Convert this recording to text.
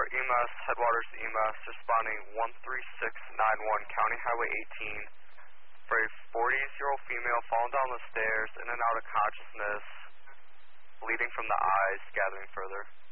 EMS, Headwaters EMS, responding 13691, County Highway 18, for a 40-year-old female falling down the stairs, in and out of consciousness, bleeding from the eyes, gathering further.